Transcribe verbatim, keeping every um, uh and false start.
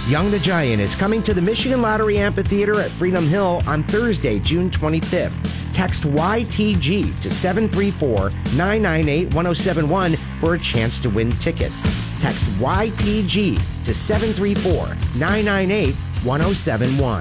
Young the Giant is coming to the Michigan Lottery Amphitheater at Freedom Hill on Thursday, June twenty-fifth. Text Y T G to seven three four, nine nine eight, one oh seven one for a chance to win tickets. Text Y T G to seven three four, nine nine eight, one oh seven one.